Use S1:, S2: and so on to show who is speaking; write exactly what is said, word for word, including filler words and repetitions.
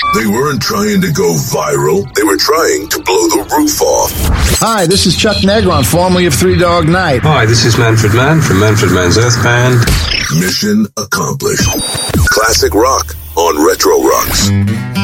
S1: They weren't trying to go viral. They were trying to blow the roof off.
S2: Hi, this is Chuck Negron, formerly of Three Dog Night.
S3: Hi, this is Manfred Mann from Manfred Mann's Earth Band.
S1: Mission accomplished. Classic rock on Retro Rocks.